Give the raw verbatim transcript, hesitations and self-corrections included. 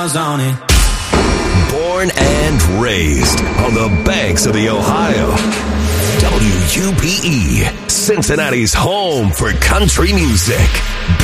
on it. Born and raised on the banks of the Ohio. W U P E, Cincinnati's home for country music.